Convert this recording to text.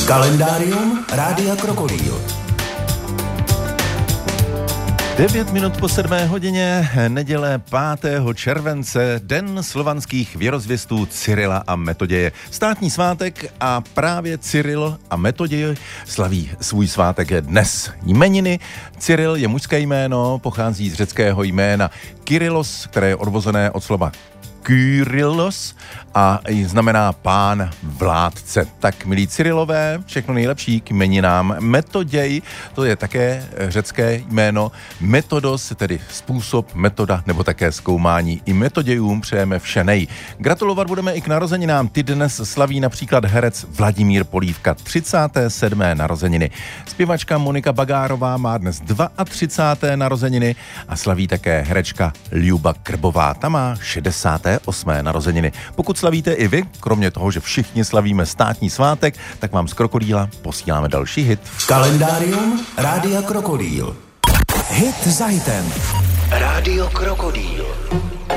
Kalendárium Rádia Krokodýl. 9 minut po 7 hodině, neděle 5. července, den slovanských věrozvěstů Cyrila a Metoděje. Státní svátek a právě Cyril a Metoděj slaví svůj svátek dnes. Jmeniny. Cyril je mužské jméno, pochází z řeckého jména Kyrillos, které je odvozené od slova Kyrillos a znamená pán vládce. Tak, milí Cyrilové, všechno nejlepší k jmeninám. Metoděj, to je také řecké jméno. Metodos, tedy způsob, metoda nebo také zkoumání. I metodějům přejeme vše nej. Gratulovat budeme i k narozeninám. Ty dnes slaví například herec Vladimír Polívka, 37. narozeniny. Zpěvačka Monika Bagárová má dnes 32. narozeniny a slaví také herečka Ljuba Krbová. Ta má 68. narozeniny. Pokud slavíte i vy, kromě toho, že všichni slavíme státní svátek, tak vám z Krokodýla posíláme další hit. Kalendárium Rádia Krokodýl. Hit za hitem. Rádio Krokodýl.